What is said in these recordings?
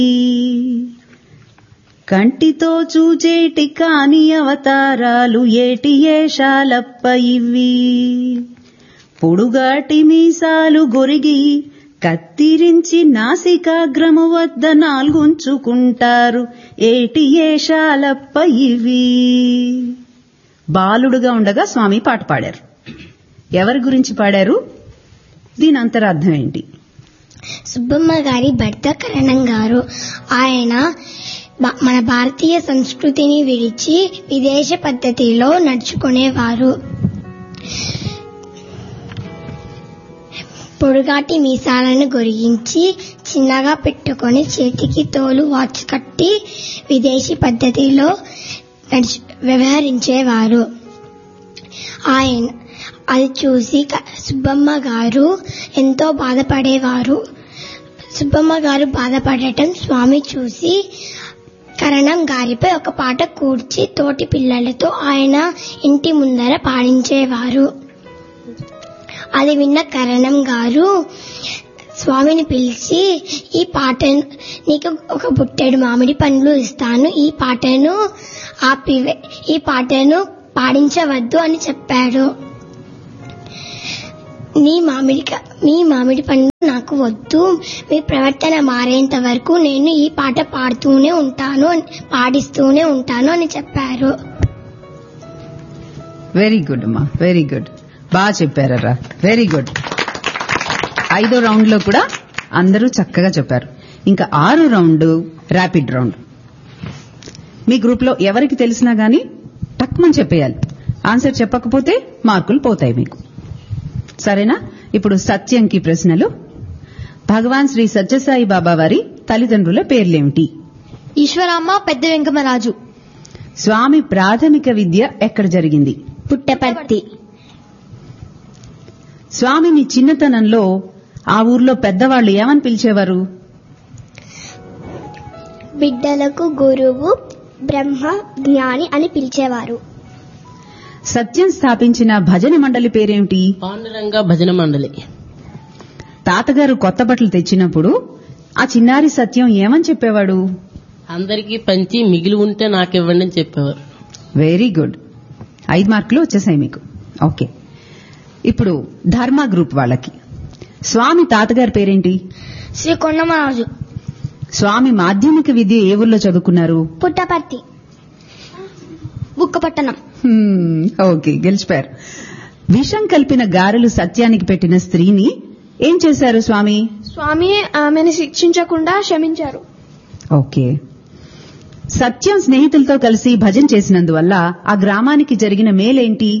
కంటితో చూచేటి కాని అవతారాలు ఏటి ఏషాలప్ప ఇవి. పొడుగాటి మీసాలు గొరిగి కత్తిరించి నాసికాగ్రము వద్ద నాలుగుంచుకుంటారు ఏటి ఏషాలప్ప ఇవి. బాలుడుగా ఉండగా స్వామి పాట పాడారు. ఎవరి గురించి పాడారు? దీని అంతరార్థం ఏంటి? సుబ్బమ్మ గారి భర్త కరణం గారు. ఆయన మన భారతీయ సంస్కృతిని విడిచి విదేశ పద్ధతిలో నడుచుకునేవారు. పొడుగాటి మీసాలను గొరిగించి చిన్నగా పెట్టుకొని చేతికి తోలు వాచ్ కట్టి విదేశీ పద్ధతిలో వ్యవహరించేవారు. ఆయన అది చూసి సుబ్బమ్మ గారు ఎంతో బాధపడేవారు. సుబ్బమ్మ గారు బాధపడటం స్వామి చూసి కరణం గారిపై ఒక పాట కూర్చి తోటి పిల్లలతో ఆయన ఇంటి ముందర పాడించేవారు. అది విన్న కరణం గారు స్వామిని పిలిచి, ఈ పాటను నీకు ఒక బుట్టెడు మామిడి పండ్లు ఇస్తాను, ఈ పాటను పాడించవద్దు అని చెప్పాడు. మీ మామిడి పండు నాకు వద్దు, మీ ప్రవర్తన మారేంత వరకు నేను ఈ పాట పాడిస్తూనే ఉంటాను అని చెప్పారు. వెరీ గుడ్ అమ్మా, వెరీ గుడ్, బాగా చెప్పారా, వెరీ గుడ్. 5వ రౌండ్ లో కూడా అందరూ చక్కగా చెప్పారు. ఇంకా 6వ రౌండ్ ర్యాపిడ్ రౌండ్. మీ గ్రూప్ లో ఎవరికి తెలిసినా గానీ టక్మని చెప్పేయాలి. ఆన్సర్ చెప్పకపోతే మార్కులు పోతాయి మీకు, సరేనా? ఇప్పుడు సత్యంకి ప్రశ్నలు. భగవాన్ శ్రీ సత్యసాయి బాబా వారి తల్లిదండ్రుల పేర్లేమిటి? ఈశ్వరమ్మ, పెద్ద వెంకమరాజు. స్వామి ప్రాథమిక విద్య ఎక్కడ జరిగింది? పుట్టపర్తి. స్వామిని చిన్నతనంలో ఆ ఊర్లో పెద్దవాళ్లు ఏమని పిలిచేవారు? బిడ్డలకు గురువు, బ్రహ్మ, జ్ఞాని అని పిలిచేవారు. సత్యం స్థాపించిన భజన మండలి పేరేమిటి? పాండురంగ భజన మండలి. తాతగారు కొత్త బట్టలు తెచ్చినప్పుడు ఆ చిన్నారి సత్యం ఏమని చెప్పేవాడు? అందరికీ పంచి మిగిలి ఉంటే నాకివ్వండి అని చెప్పేవారు. వెరీ గుడ్, 5 మార్కులు వచ్చేసాయి మీకు. ఓకే, ఇప్పుడు ధర్మ గ్రూప్ వాళ్ళకి. స్వామి తాతగారి పేరేంటి? శ్రీ కొండమరాజు. స్వామి మాధ్యమిక విద్య ఏ ఊర్లో చదువుకున్నారు? పుట్టపర్తి. బుక్కపట్టణం. ఓకే, గెలిచిపోయారు. విషం కలిపిన గారెలు సత్యానికి పెట్టిన స్త్రీని ఏం చేశారు స్వామి? స్వామి ఆమెను శిక్షించకుండా క్షమించారు. ఓకే. సత్యం స్నేహితులతో కలిసి భజన చేసినందువల్ల ఆ గ్రామానికి జరిగిన మేలేంటి?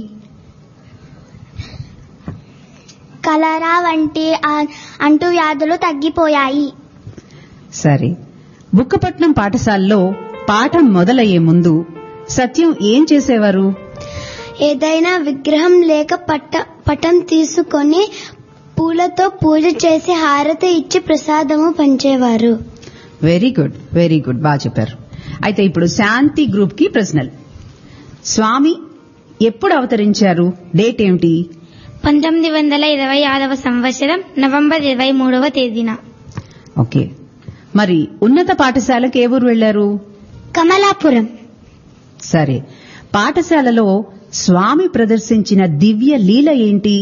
కలరా వంటి అంటువ్యాధులు తగ్గిపోయాయి. సరే, బుక్కపట్నం పాఠశాలలో పాఠం మొదలయ్యే ముందు సత్యం ఏం చేసేవారు? ఏదైనా విగ్రహం లేక పటం తీసుకొని పూలతో పూజ చేసి హారతి ఇచ్చి ప్రసాదము పంచేవారు. వెరీ గుడ్, వెరీ గుడ్, బాగా చెప్పారు. అయితే ఇప్పుడు శాంతి గ్రూప్ కి ప్రశ్నలు. స్వామి ఎప్పుడు అవతరించారు? డేట్ ఏమిటి? 1926వ సంవత్సరం నవంబర్ 23వ తేదీన. ఓకే. మరి ఉన్నత పాఠశాలకు ఏ ఊరు వెళ్లారు? కమలాపురం. సరే, పాఠశాలలో స్వామి ప్రదర్శించిన దివ్య లీల ఏంటి?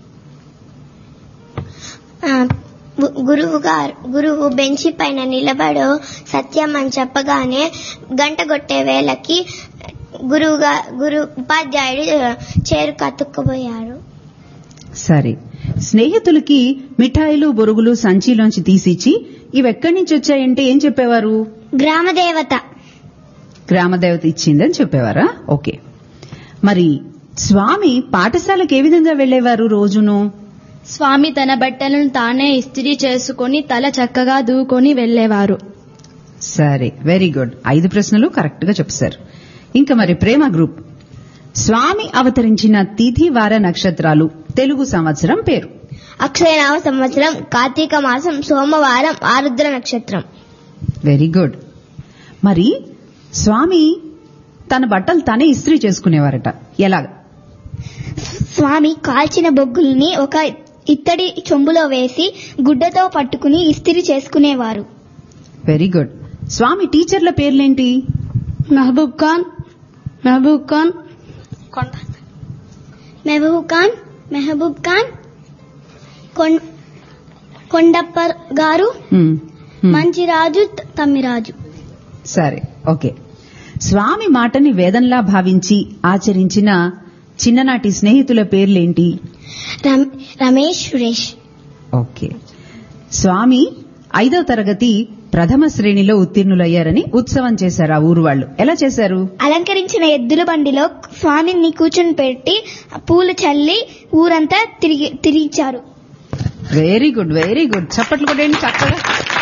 గురువు బెంచి పైన నిలబడు సత్యం అని చెప్పగానే గంట కొట్టే వేళకి ఉపాధ్యాయుడు చేరు కతుక్కుపోయారు. సరే, స్నేహితులకి మిఠాయిలు బొరుగులు సంచిలోంచి తీసిచ్చి ఇవెక్కడి నుంచి వచ్చాయంటే ఏం చెప్పేవారు? గ్రామదేవత ఇచ్చిందని చెప్పేవారా? ఓకే. మరి స్వామి పాఠశాలకు ఏ విధంగా వెళ్లేవారు రోజును? స్వామి తన బట్టలను తానే ఇస్త్రీ చేసుకుని తల చక్కగా దూకొని వెళ్లేవారు. సరే, వెరీ గుడ్, 5 ప్రశ్నలు కరెక్ట్ గా చెప్పారు. ఇంకా మరి ప్రేమ గ్రూప్. స్వామి అవతరించిన తిథి వార నక్షత్రాలు తెలుగు సంవత్సరం పేరు? అక్షయనామ సంవత్సరం, కార్తీక మాసం, సోమవారం, ఆరుద్ర నక్షత్రం. Very good. మరి స్వామి తన బట్టలు తానే ఇస్త్రీ చేసుకునేవారట, ఎలాగా? స్వామి కాల్చిన బొగ్గుల్ని ఒక ఇత్తడి చెంబులో వేసి గుడ్డతో పట్టుకుని ఇస్త్రీ చేసుకునేవారు. Very good. స్వామి టీచర్ల పేర్లేంటి? మెహబూబ్ ఖాన్, మెహబూబ్ ఖాన్, కొండప్ప గారు, మంచిరాజు, తమ్మిరాజు. సరే, ఓకే. స్వామి మాటని వేదంలా భావించి ఆచరించిన చిన్ననాటి స్నేహితుల పేర్లేంటి? రమేష్, సురేష్. ఓకే. స్వామి 5వ తరగతి ప్రథమ శ్రేణిలో ఉత్తీర్ణులయ్యారని ఉత్సవం చేశారు ఆ ఊరు వాళ్ళు. ఎలా చేశారు? అలంకరించిన ఎద్దుల బండిలో స్వామిని కూర్చొని పెట్టి పూలు చల్లి ఊరంతా తిరిగించారు. Very good, very good. చప్పట్లు కొట్టండి చక్కగా.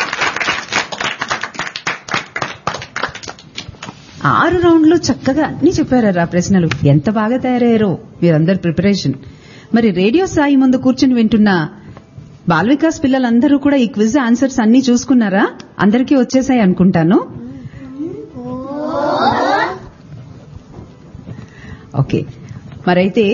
6 రౌండ్లు చక్కగా అన్ని చెప్పారా ప్రశ్నలు. ఎంత బాగా తయారయ్యారో మీరందరు ప్రిపరేషన్. మరి రేడియో సాయి ముందు కూర్చుని వింటున్న బాల్ వికాస్ పిల్లలందరూ కూడా ఈ క్విజ్ ఆన్సర్స్ అన్ని చూసుకున్నారా? అందరికీ వచ్చేసాయి అనుకుంటాను. ఓకే, మరైతే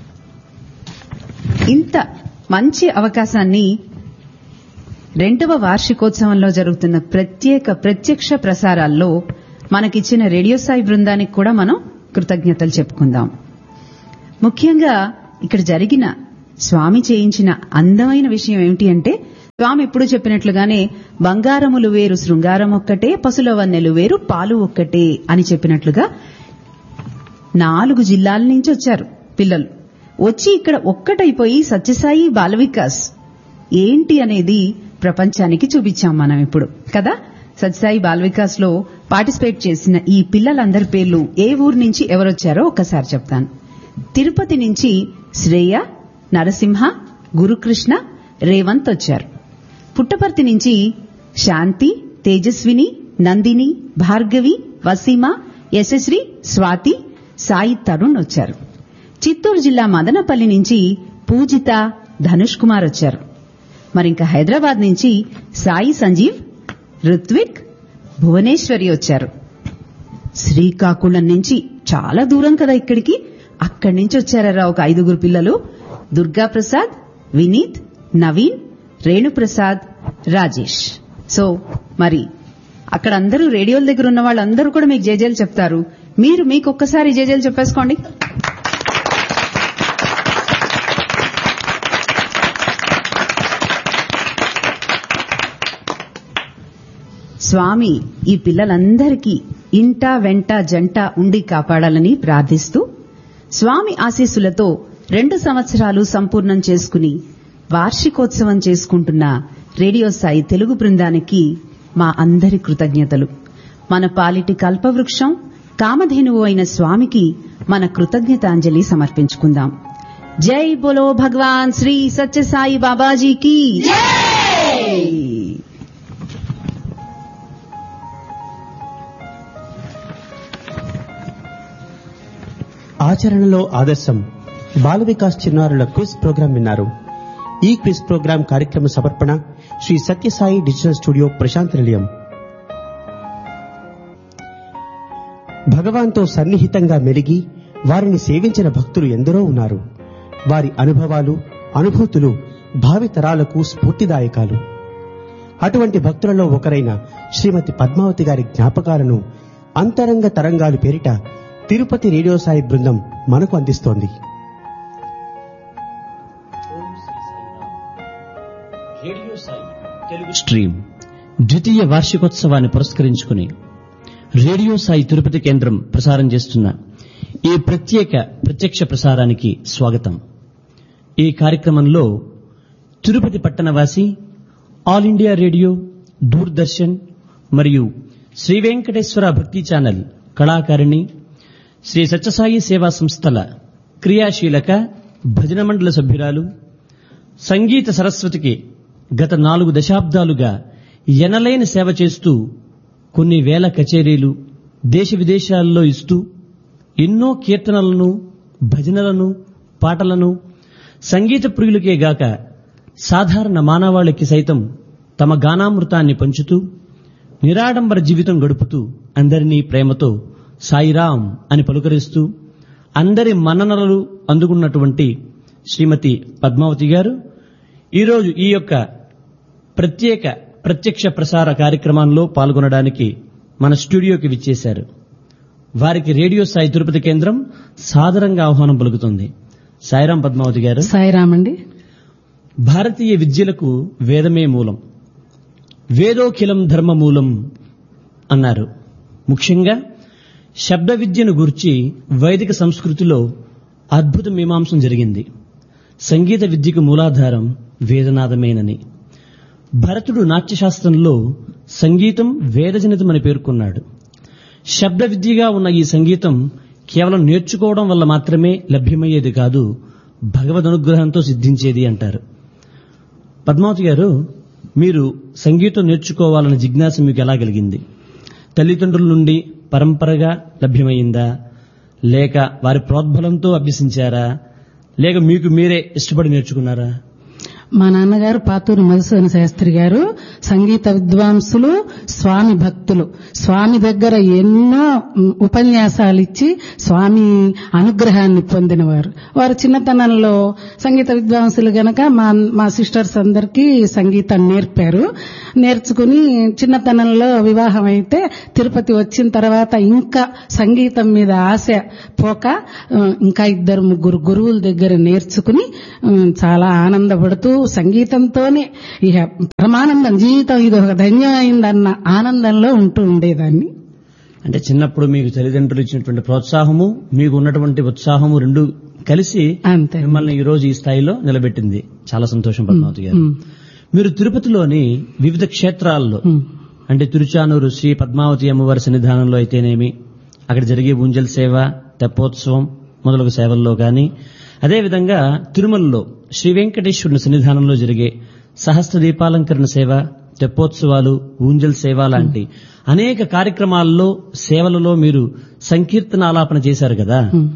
ఇంత మంచి అవకాశాన్ని 2వ వార్షికోత్సవంలో జరుగుతున్న ప్రత్యక్ష ప్రసారాల్లో మనకిచ్చిన రేడియో సాయి బృందానికి కూడా మనం కృతజ్ఞతలు చెప్పుకుందాం. ముఖ్యంగా ఇక్కడ జరిగిన స్వామి చేయించిన అందమైన విషయం ఏమిటి అంటే, స్వామి ఎప్పుడు చెప్పినట్లుగానే బంగారములు వేరు శృంగారం ఒక్కటే, పసుల వన్నెలు వేరు పాలు ఒక్కటే అని చెప్పినట్లుగా 4 జిల్లాల నుంచి వచ్చారు పిల్లలు. వచ్చి ఇక్కడ ఒక్కటైపోయి సత్యసాయి బాల వికాస్ ఏంటి అనేది ప్రపంచానికి చూపించాం మనం ఇప్పుడు కదా. సత్యసాయి బాల వికాస్ లో పార్టిసిపేట్ చేసిన ఈ పిల్లలందరి పేర్లు ఏ ఊరు నుంచి ఎవరొచ్చారో ఒక్కసారి చెప్తాను. తిరుపతి నుంచి శ్రేయ, నరసింహ, గురుకృష్ణ, రేవంత్ వచ్చారు. పుట్టపర్తి నుంచి శాంతి, తేజస్విని, నందిని, భార్గవి, వసీమ, యశశ్రీ, స్వాతి, సాయి తరుణ్ వచ్చారు. చిత్తూరు జిల్లా మదనపల్లి నుంచి పూజిత, ధనుష్ కుమార్ వచ్చారు. మరింక హైదరాబాద్ నుంచి సాయి సంజీవ్, రుత్విక్, భువనేశ్వరి వచ్చారు. శ్రీకాకుళం నుంచి చాలా దూరం కదా ఇక్కడికి, అక్కడి నుంచి వచ్చారా ఒక 5 పిల్లలు. దుర్గా ప్రసాద్, వినీత్, నవీన్, రేణుప్రసాద్, రాజేష్. సో మరి అక్కడ అందరూ రేడియోల దగ్గర ఉన్న వాళ్ళందరూ కూడా మీకు జేజేలు చెప్తారు. మీరు మీకు ఒక్కసారి జేజేలు చెప్పేసుకోండి. స్వామి ఈ పిల్లలందరికీ ఇంట వెంట జంట ఉండి కాపాడాలని ప్రార్థిస్తూ, స్వామి ఆశీస్సులతో 2 సంవత్సరాలు సంపూర్ణం చేసుకుని వార్షికోత్సవం చేసుకుంటున్న రేడియో సాయి తెలుగు బృందానికి మా అందరి కృతజ్ఞతలు. మన పాలిటి కల్పవృక్షం కామధేనువు అయిన స్వామికి మన కృతజ్ఞతాంజలి సమర్పించుకుందాం. జై బోలో భగవాన్ శ్రీ సత్యసాయి బాబాజీకి జై. ఆచరణలో ఆదర్శం బాల వికాస్ చిన్నారుల క్విజ్ ప్రోగ్రాం విన్నారు. ఈ క్విజ్ ప్రోగ్రాం కార్యక్రమ సమర్పణ శ్రీ సత్యసాయి డిజిటల్ స్టూడియో ప్రశాంత్ నిలయం. భగవాన్తో సన్నిహితంగా మెలిగి వారిని సేవించిన భక్తులు ఎందరో ఉన్నారు. వారి అనుభవాలు, అనుభూతులు భావి తరాలకు స్ఫూర్తిదాయకాలు. అటువంటి భక్తులలో ఒకరైన శ్రీమతి పద్మావతి గారి జ్ఞాపకాలను అంతరంగ తరంగాలు పేరిట తిరుపతి రేడియో సాయి బృందం మనకు అందిస్తోంది. రేడియో సాయి తెలుగు స్ట్రీమ్ ద్వితీయ వార్షికోత్సవాన్ని పురస్కరించుకుని రేడియో సాయి తిరుపతి కేంద్రం ప్రసారం చేస్తున్న ఈ ప్రత్యక్ష ప్రసారానికి స్వాగతం. ఈ కార్యక్రమంలో Tirupati పట్టణవాసి, all India radio, Doordarshan మరియు శ్రీ వెంకటేశ్వర భక్తి ఛానల్ కళాకారిణి, శ్రీ సత్యసాయి సేవా సంస్థల క్రియాశీలక భజన మండల సభ్యురాలు, సంగీత సరస్వతికి గత 4 దశాబ్దాలుగా ఎనలేని సేవ చేస్తూ కొన్ని వేల కచేరీలు దేశ విదేశాల్లో ఇస్తూ ఎన్నో కీర్తనలను, భజనలను, పాటలను సంగీత ప్రియులకే గాక సాధారణ మానవాళికి సైతం తమ గానామృతాన్ని పంచుతూ నిరాడంబర జీవితం గడుపుతూ అందరినీ ప్రేమతో సాయిరాం అని పలుకరిస్తూ అందరి మన్ననలు అందుకున్నటువంటి శ్రీమతి పద్మావతి గారు ఈరోజు ఈ యొక్క ప్రత్యేక ప్రత్యక్ష ప్రసార కార్యక్రమంలో పాల్గొనడానికి మన స్టూడియోకి విచ్చేశారు. వారికి రేడియో సాయి తిరుపతి కేంద్రం సాదరంగా ఆహ్వానం పలుకుతుంది. సాయిరాం పద్మావతి గారు. సాయిరామండి. భారతీయ విద్యలకు వేదమే మూలం, వేదోఖిలం ధర్మమూలం అన్నారు. ముఖ్యంగా శబ్ద విద్యను గూర్చి వైదిక సంస్కృతిలో అద్భుత మీమాంసం జరిగింది. సంగీత విద్యకు మూలాధారం వేదనాదమేనని భరతుడు నాట్యశాస్త్రంలో సంగీతం వేదజనితమని పేర్కొన్నాడు. శబ్ద విద్యగా ఉన్న ఈ సంగీతం కేవలం నేర్చుకోవడం వల్ల మాత్రమే లభ్యమయ్యేది కాదు, భగవద్ అనుగ్రహంతో సిద్ధించేది అంటారు. పద్మావతి గారు, మీరు సంగీతం నేర్చుకోవాలన్న జిజ్ఞాస మీకు ఎలా కలిగింది? తల్లిదండ్రుల నుండి పరంపరగా లభ్యమైందా, లేక వారి ప్రోద్బలంతో అభ్యసించారా, లేక మీకు మీరే ఇష్టపడి నేర్చుకున్నారా? మా నాన్నగారు పాతూరి మధుసూదన శాస్త్రి గారు సంగీత విద్వాంసులు, స్వామి భక్తులు. స్వామి దగ్గర ఎన్నో ఉపన్యాసాలు ఇచ్చి స్వామి అనుగ్రహాన్ని పొందినవారు. వారు చిన్నతనంలో సంగీత విద్వాంసులు గనక మా సిస్టర్స్ అందరికీ సంగీతం నేర్పారు. నేర్చుకుని చిన్నతనంలో వివాహం అయితే తిరుపతి వచ్చిన తర్వాత ఇంకా సంగీతం మీద ఆశ పోక ఇంకా 2-3 గురువుల దగ్గర నేర్చుకుని చాలా ఆనందపడుతూ సంగీతంతోనే ఇక పరమానందం, జీవితం ఇది ఒక ధన్యమైందన్న ఆనందంలో ఉంటూ ఉండేదాన్ని. అంటే చిన్నప్పుడు మీకు తల్లిదండ్రులు ఇచ్చినటువంటి ప్రోత్సాహము, మీకు ఉన్నటువంటి ఉత్సాహము రెండు కలిసి అంతే మిమ్మల్ని ఈ రోజు ఈ స్థాయిలో నిలబెట్టింది. చాలా సంతోషం పద్మావతి గారు. మీరు తిరుపతిలోని వివిధ క్షేత్రాల్లో అంటే తిరుచానూరు శ్రీ పద్మావతి అమ్మవారి సన్నిధానంలో అయితేనేమి, అక్కడ జరిగే ఊంజల్ సేవ, తెప్పోత్సవం మొదలగు సేవల్లో కానీ, అదేవిధంగా తిరుమలలో శ్రీ వెంకటేశ్వరుని సన్నిధానంలో జరిగే సహస్ర దీపాలంకరణ సేవ, తెప్పోత్సవాలు, ఊంజల్ సేవ లాంటి అనేక కార్యక్రమాల్లో సేవలలో మీరు సంకీర్తన ఆలాపన చేశారు కదా.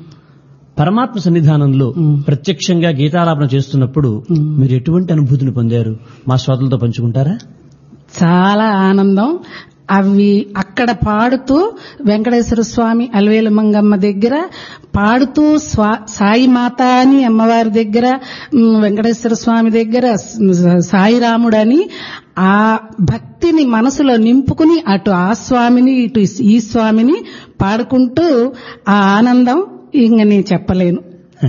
పరమాత్మ సన్నిధానంలో ప్రత్యక్షంగా గీతాలాపన చేస్తున్నప్పుడు మీరు ఎటువంటి అనుభూతిని పొందారు? మా శ్రోతలతో పంచుకుంటారా? చాలా ఆనందం. అవి అక్కడ పాడుతూ వెంకటేశ్వర స్వామి అలవేలు మంగమ్మ దగ్గర పాడుతూ సాయి మాత అని అమ్మవారి దగ్గర, వెంకటేశ్వర స్వామి దగ్గర సాయిరాముడు అని ఆ భక్తిని మనసులో నింపుకుని అటు ఆ స్వామిని ఇటు ఈ స్వామిని పాడుకుంటూ ఆ ఆనందం ఇంక నేను చెప్పలేను.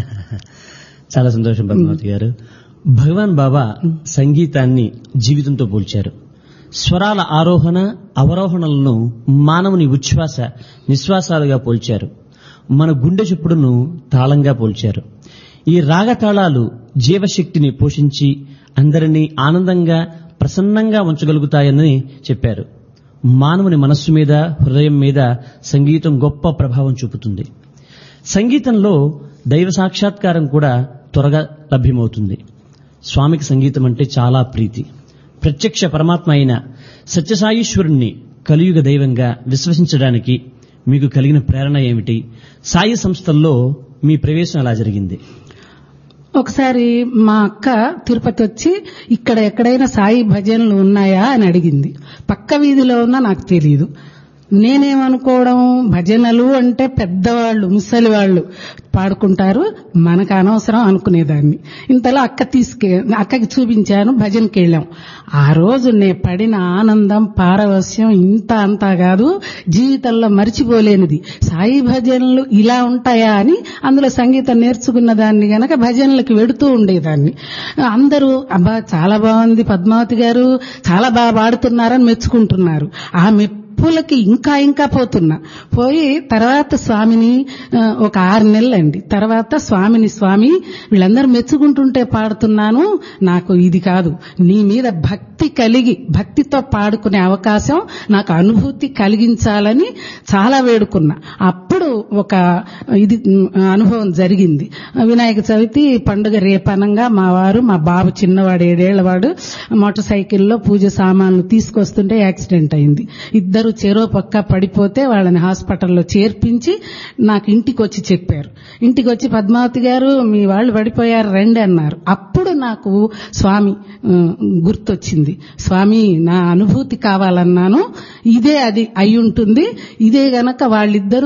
చాలా సంతోషం పద్మావతి గారు. భగవాన్ బాబా సంగీతాన్ని జీవితంతో పోల్చారు. స్వరాల ఆరోహణ అవరోహణలను మానవుని ఉచ్ఛ్వాస నిశ్వాసాలుగా పోల్చారు. మన గుండె చప్పుడును తాళంగా పోల్చారు. ఈ రాగతాళాలు జీవశక్తిని పోషించి అందరినీ ఆనందంగా ప్రసన్నంగా ఉంచగలుగుతాయని చెప్పారు. మానవుని మనస్సు మీద, హృదయం మీద సంగీతం గొప్ప ప్రభావం చూపుతుంది. సంగీతంలో దైవ సాక్షాత్కారం కూడా త్వరగా లభ్యమవుతుంది. స్వామికి సంగీతం అంటే చాలా ప్రీతి. ప్రత్యక్ష పరమాత్మ అయిన సత్యసాయీశ్వరుణ్ణి కలియుగ దైవంగా విశ్వసించడానికి మీకు కలిగిన ప్రేరణ ఏమిటి? సాయి సంస్థల్లో మీ ప్రవేశం ఎలా జరిగింది? ఒకసారి మా అక్క తిరుపతి వచ్చి ఇక్కడ ఎక్కడైనా సాయి భజనలు ఉన్నాయా అని అడిగింది. పక్క వీధిలో ఉన్నా నాకు తెలియదు. నేనేమనుకోవడం, భజనలు అంటే పెద్దవాళ్ళు ముసలి వాళ్ళు పాడుకుంటారు, మనకు అనవసరం అనుకునేదాన్ని. ఇంతలో అక్కకి చూపించాను, భజనకి వెళ్ళాం. ఆ రోజు నే పడిన ఆనందం, పారవస్యం ఇంత అంతా కాదు, జీవితంలో మర్చిపోలేనిది. సాయి భజనలు ఇలా ఉంటాయా అని అందులో సంగీతం నేర్చుకున్న దాన్ని గనక భజనలకు వెడుతూ ఉండేదాన్ని. అందరూ అబ్బా చాలా బాగుంది పద్మావతి గారు, చాలా బాగా పాడుతున్నారని మెచ్చుకుంటున్నారు. ఆ మెప్పులకి ఇంకా పోయి తర్వాత స్వామిని ఒక 6 నెలలండి తర్వాత స్వామి వీళ్ళందరూ మెచ్చుకుంటుంటే పాడుతున్నాను, నాకు ఇది కాదు, నీ మీద భక్తి కలిగి భక్తితో పాడుకునే అవకాశం నాకు అనుభూతి కలిగించాలని చాలా వేడుకున్నా. అప్పుడు ఒక అనుభవం జరిగింది. వినాయక చవితి పండుగ రేపనంగా మా బాబు చిన్నవాడు 7 ఏళ్లవాడు మోటార్ సైకిల్లో పూజ సామాన్లు తీసుకొస్తుంటే యాక్సిడెంట్ అయింది. ఇద్దరు చెరో పక్క పడిపోతే వాళ్ళని హాస్పిటల్లో చేర్పించి నాకు ఇంటికి వచ్చి చెప్పారు. ఇంటికి వచ్చి పద్మావతి గారు మీ వాళ్ళు పడిపోయారు రండి అన్నారు. అప్పుడు నాకు స్వామి గుర్తొచ్చింది. స్వామి నా అనుభూతి కావాలన్నాను, ఇదే అది అయి ఉంటుంది, ఇదే గనక వాళ్ళిద్దరూ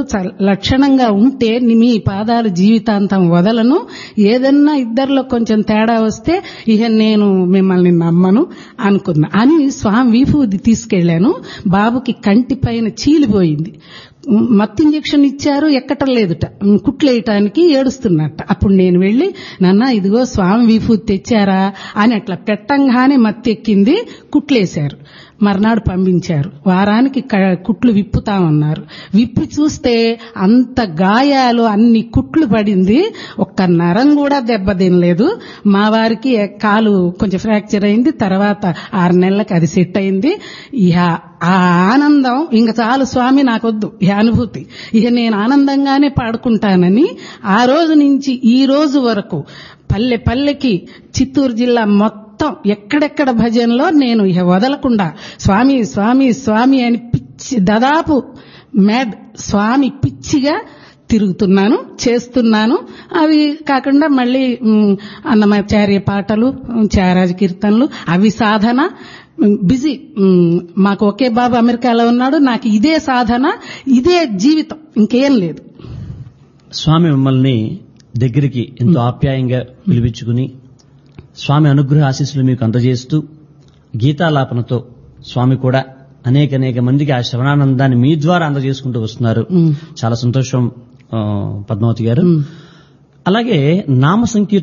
లక్షణంగా ఉంటే మీ పాదాలు జీవితాంతం వదలను, ఏదన్నా ఇద్దరిలో కొంచెం తేడా వస్తే ఇక నేను మిమ్మల్ని నమ్మను అనుకున్నా అని స్వామి విభూది తీసుకెళ్లాను. బాబుకి కంటి పైన చీలిపోయింది. మత్తు ఇంజెక్షన్ ఇచ్చారు, ఎక్కటం లేదుట, కుట్లేయటానికి ఏడుస్తున్నట్ట. అప్పుడు నేను వెళ్లి, నాన్న ఇదిగో స్వామి విభూతి తెచ్చారా అని అట్లా పెట్టంగానే మత్తు ఎక్కింది, కుట్లేశారు. మర్నాడు పంపించారు. వారానికి కుట్లు విప్పుతామన్నారు. విప్పి చూస్తే అంత గాయాలు, అన్ని కుట్లు పడింది, ఒక్క నరం కూడా దెబ్బతినలేదు. మా వారికి కాలు కొంచెం ఫ్రాక్చర్ అయింది, తర్వాత 6 నెలలకు అది సెట్ అయింది. ఇక ఆ ఆనందం ఇంక చాలు స్వామి, నాకొద్దు ఈ అనుభూతి, ఇక నేను ఆనందంగానే పాడుకుంటానని ఆ రోజు నుంచి ఈ రోజు వరకు పల్లె పల్లెకి చిత్తూరు జిల్లా మొత్తం ఎక్కడెక్కడ భజనలో నేను ఇక వదలకుండా స్వామి స్వామి స్వామి అని పిచ్చి, దాదాపు మ్యాడ్ స్వామి పిచ్చిగా తిరుగుతున్నాను, చేస్తున్నాను. అవి కాకుండా మళ్ళీ అన్నమాచార్య పాటలు, త్యాగరాజ కీర్తనలు, అవి సాధన, బిజీ. మాకు ఒకే బాబు అమెరికాలో ఉన్నాడు, నాకు ఇదే సాధన, ఇదే జీవితం, ఇంకేం లేదు. స్వామి మిమ్మల్ని దగ్గరికి ఎంతో ఆప్యాయంగా పిలిపించుకుని స్వామి అనుగ్రహ ఆశీస్సులు మీకు అందజేస్తూ గీతాలాపనతో స్వామి కూడా అనేక మందికి ఆ శ్రవణానందాన్ని మీ ద్వారా అందజేసుకుంటూ వస్తున్నారు. చాలా సంతోషం పద్మావతి గారు. అలాగే నామ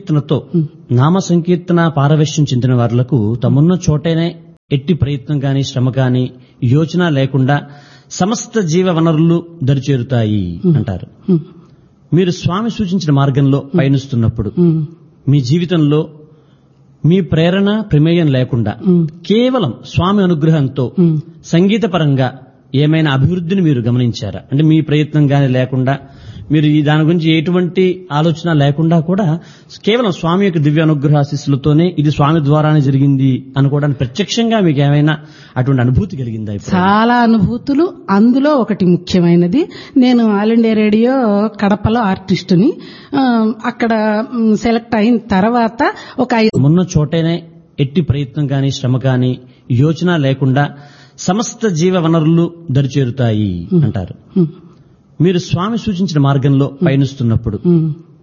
సంకీర్తన పారవశ్యం చెందిన వారులకు తమున్న చోటనే ఎట్టి ప్రయత్నం కాని శ్రమ కాని యోచన లేకుండా సమస్త జీవ వనరులు దరిచేరుతాయి అంటారు. మీరు స్వామి సూచించిన మార్గంలో పయనిస్తున్నప్పుడు మీ జీవితంలో మీ ప్రేరణ ప్రమేయం లేకుండా కేవలం స్వామి అనుగ్రహంతో సంగీతపరంగా ఏమైనా అభివృద్ధిని మీరు గమనించారా? అంటే మీ ప్రయత్నం గానీ లేకుండా, మీరు దాని గురించి ఎటువంటి ఆలోచన లేకుండా కూడా కేవలం స్వామి యొక్క దివ్య అనుగ్రహ ఆశీస్సులతోనే ఇది స్వామి ద్వారానే జరిగింది అనుకోవడానికి ప్రత్యక్షంగా మీకు ఏమైనా అటువంటి అనుభూతి కలిగిందా? చాలా అనుభూతులు. అందులో ఒకటి ముఖ్యమైనది, నేను ఆల్ ఇండియా రేడియో కడపలో ఆర్టిస్టుని. అక్కడ సెలెక్ట్ అయిన తర్వాత ఒక ఉన్న చోటనే ఎట్టి ప్రయత్నం కాని శ్రమ కాని యోచన లేకుండా సమస్త జీవ వనరులు దరిచేరుతాయి అంటారు. మీరు స్వామి సూచించిన మార్గంలో పయనిస్తున్నప్పుడు